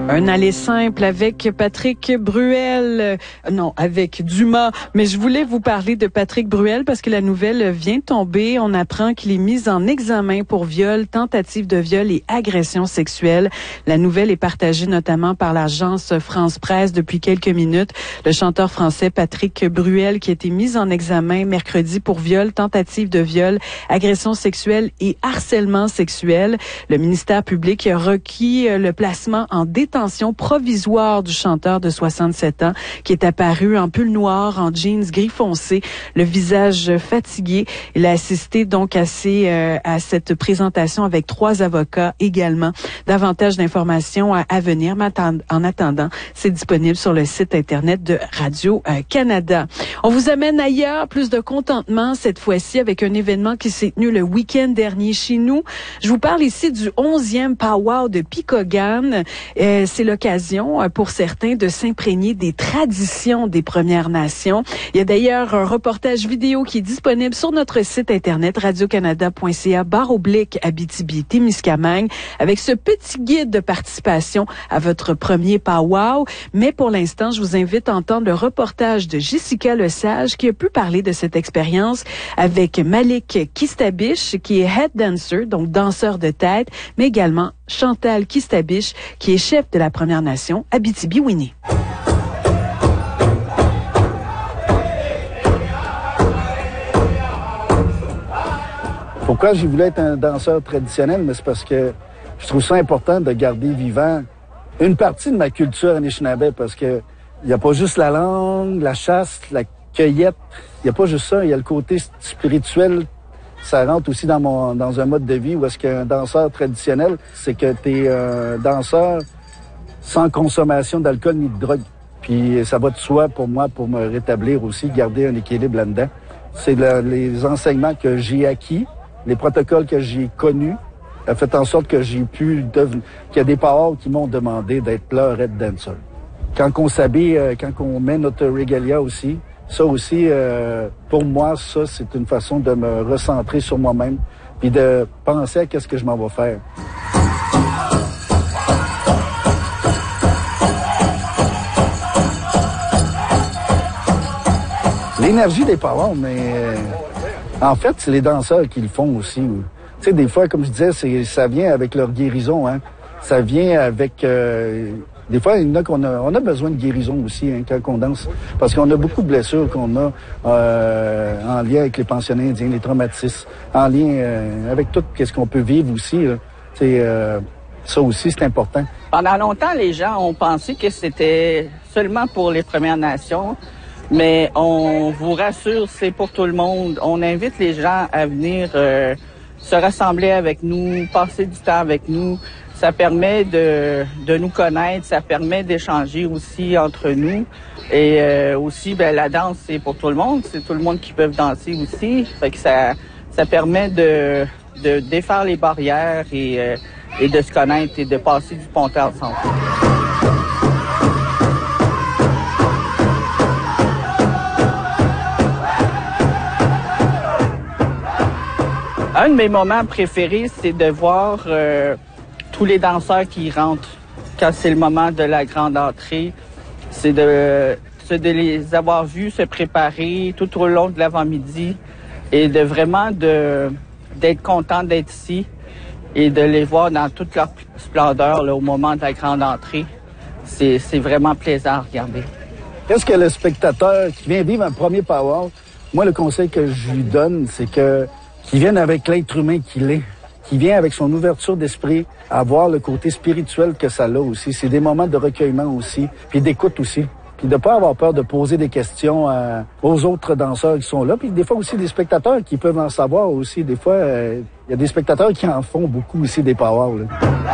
Un aller simple avec Patrick Bruel, non, avec Dumas, mais je voulais vous parler de Patrick Bruel parce que la nouvelle vient de tomber. On apprend qu'il est mis en examen pour viol, tentative de viol et agression sexuelle. La nouvelle est partagée notamment par l'agence France Presse depuis quelques minutes. Le chanteur français Patrick Bruel qui a été mis en examen mercredi pour viol, tentative de viol, agression sexuelle et harcèlement sexuel. Le ministère public a requis le placement en détention provisoire du chanteur de 67 ans qui est apparu en pull noir, en jeans gris foncé, le visage fatigué. Il a assisté donc à cette présentation avec 3 avocats également. Davantage d'informations à venir, mais en attendant, c'est disponible sur le site Internet de Radio-Canada. On vous amène ailleurs, plus de contentement cette fois-ci avec un événement qui s'est tenu le week-end dernier chez nous. Je vous parle ici du 11e Powwow de Picogan. C'est l'occasion pour certains de s'imprégner des traditions des Premières Nations. Il y a d'ailleurs un reportage vidéo qui est disponible sur notre site internet radiocanada.ca/Abitibi-Témiscamingue avec ce petit guide de participation à votre premier powwow. Mais pour l'instant, je vous invite à entendre le reportage de Jessica Lesage qui a pu parler de cette expérience avec Malik Kistabish qui est head dancer, donc danseur de tête, mais également Chantal Kistabish qui est chef de la Première Nation Abitibi-Winnie. Pourquoi j'ai voulu être un danseur traditionnel? Mais c'est parce que je trouve ça important de garder vivant une partie de ma culture anishinaabe parce que il n'y a pas juste la langue, la chasse, la cueillette. Il n'y a pas juste ça. Il y a le côté spirituel. Ça rentre aussi dans un mode de vie où est-ce qu'un danseur traditionnel, c'est que tu es un danseur sans consommation d'alcool ni de drogue. Puis ça va de soi pour moi, pour me rétablir aussi, garder un équilibre là-dedans. C'est les enseignements que j'ai acquis, les protocoles que j'ai connus, a fait en sorte que j'ai pu devenir... qu'il y a des powwows qui m'ont demandé d'être là, red dancer. Quand on s'habille, quand on met notre regalia aussi, ça aussi, pour moi, ça, c'est une façon de me recentrer sur moi-même puis de penser à qu'est-ce que je m'en vais faire. L'énergie des powwows, mais en fait, c'est les danseurs qui le font aussi. Tu sais, des fois, comme je disais, ça vient avec leur guérison, hein. Ça vient avec... des fois, il y en a on a besoin de guérison aussi hein, quand on danse. Parce qu'on a beaucoup de blessures qu'on a en lien avec les pensionnés indiens, les traumatismes, en lien avec tout ce qu'on peut vivre aussi. Ça aussi, c'est important. Pendant longtemps, les gens ont pensé que c'était seulement pour les Premières Nations. Mais on vous rassure, c'est pour tout le monde. On invite les gens à venir se rassembler avec nous, passer du temps avec nous. Ça permet de nous connaître, ça permet d'échanger aussi entre nous. Et aussi, la danse, c'est pour tout le monde. C'est tout le monde qui peut danser aussi. Fait que ça permet de défaire les barrières et de se connaître et de passer du bon temps ensemble. Un de mes moments préférés, c'est de voir tous les danseurs qui rentrent quand c'est le moment de la grande entrée. C'est de les avoir vus se préparer tout au long de l'avant-midi et de vraiment d'être content d'être ici et de les voir dans toute leur splendeur là, au moment de la grande entrée. C'est vraiment plaisant à regarder. Qu'est-ce que le spectateur qui vient vivre un premier powwow, moi, le conseil que je lui donne, c'est qu'il vienne avec l'être humain qu'il est, qu'il vient avec son ouverture d'esprit à voir le côté spirituel que ça a aussi. C'est des moments de recueillement aussi, puis d'écoute aussi. Puis de pas avoir peur de poser des questions aux autres danseurs qui sont là. Puis des fois aussi des spectateurs qui peuvent en savoir aussi. Des fois, il y a des spectateurs qui en font beaucoup aussi des powwows.